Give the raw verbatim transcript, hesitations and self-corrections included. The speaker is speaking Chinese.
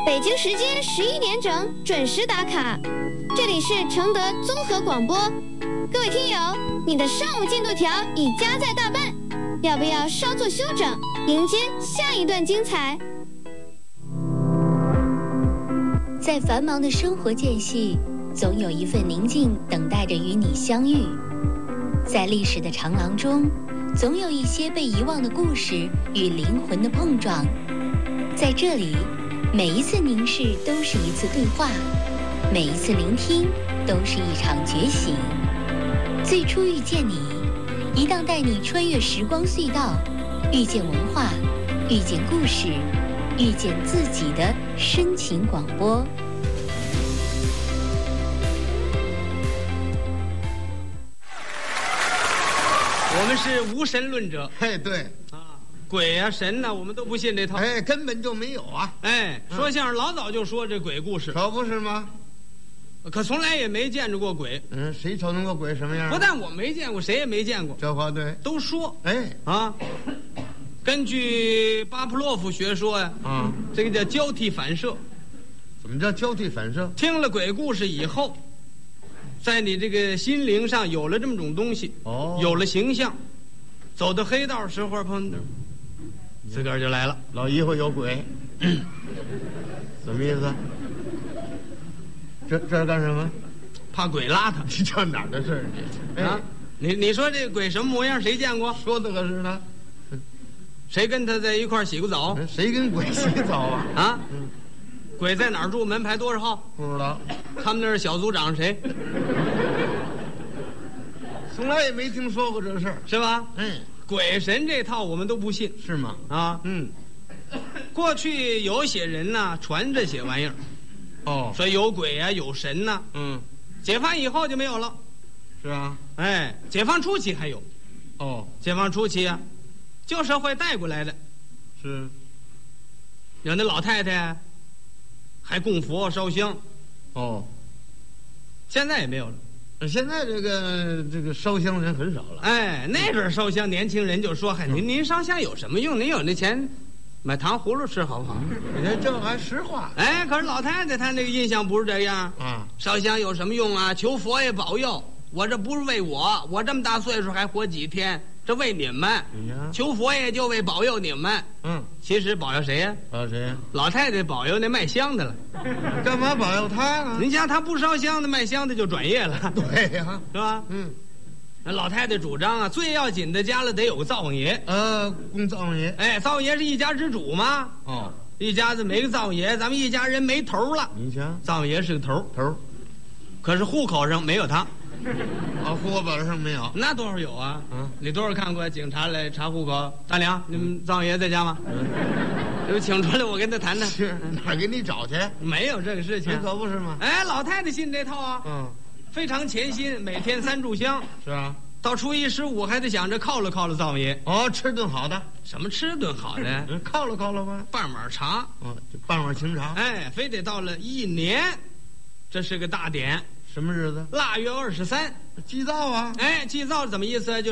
北京时间十一点整准时打卡。这里是承德综合广播，各位听友，你的上午进度条已加载大半，要不要稍作休整，迎接下一段精彩？ 在繁忙的生活间隙，总有一份宁静等待着与你相遇。在历史的长廊中，总有一些被遗忘的故事与灵魂的碰撞。在这里，每一次凝视都是一次对话，每一次聆听都是一场觉醒。最初遇见你，一档带你穿越时光隧道，遇见文化，遇见故事，遇见自己的深情广播。 我们是无神论者。 哎，对啊，鬼啊神呐、啊，我们都不信这套。 哎，根本就没有啊！ 哎，说相声老早就说这鬼故事， 可不是吗？ 可从来也没见着过鬼。 嗯，谁瞅见过鬼什么样？ 不但我没见过，谁也没见过。 这话对。 都说哎啊，根据巴甫洛夫学说呀， 啊， 这个叫交替反射。 怎么叫交替反射？ 听了鬼故事以后，在你这个心灵上有了这么种东西， 哦， 有了形象，走到黑道时候，砰，自个儿就来了。 老姨夫有鬼，什么意思？这这是干什么？ 怕鬼拉他。 你这哪儿的事儿你？ 啊，你你说这鬼什么模样？谁见过？ 说的可是呢。 谁跟他在一块儿洗过澡？ 谁跟鬼洗澡啊？ 啊， 嗯， 鬼在哪儿住？门牌多少号？ 不知道。 他们那儿小组长谁？ 从来也没听说过这事儿， 是吧？ 嗯， 鬼神这套我们都不信， 是吗？ 啊， 嗯， 过去有些人呢传这些玩意儿， 哦， 说有鬼啊，有神呐、 嗯， 解放以后就没有了。 是啊， 哎，解放初期还有， 哦， 解放初期啊，旧社会带过来的， 是， 有那老太太还供佛烧香， 哦， 现在也没有了。 现在这个这个烧香的人很少了。 哎，那阵儿烧香，年轻人就说：“嗨，您您烧香有什么用？您有那钱，买糖葫芦吃好不好？” 你看这还实话。 哎，可是老太太她那个印象不是这样啊， 烧香有什么用啊？求佛爷保佑，我这不是为我，我这么大岁数还活几天，这为你们。求佛爷就为保佑你们。 嗯， 其实保佑谁呀、 保佑谁呀？ 老太太保佑那卖香的了。 干嘛保佑他呢？ 您家他不烧香的，卖香的就转业了。 对呀、 是吧？ 嗯， 那老太太主张啊，最要紧的家里得有个灶王爷。 呃，供灶王爷。 哎，灶王爷是一家之主嘛。 哦， 一家子没个灶王爷，咱们一家人没头了。 你瞧， 灶王爷是个头， 头， 可是户口上没有他。 啊，户口本上没有。 那多少有啊？ 嗯， 你多少看过警察来查户口？大梁，你们灶王爷在家吗？ 嗯， 就请出来，我跟他谈谈。 是哪儿给你找去？ 没有这个事情这，可不是吗？ 哎，老太太信这套啊， 嗯， 非常虔心，每天三炷香， 是啊。 到初一十五还得想着犒劳犒劳灶王爷。 哦，吃顿好的， 什么吃顿好的？ 嗯，犒劳犒劳吧。 半碗茶， 嗯，就半碗清茶。 哎，非得到了一年，这是个大典， 什么日子？ 腊月二十三。 祭灶啊。 哎，祭灶怎么意思？就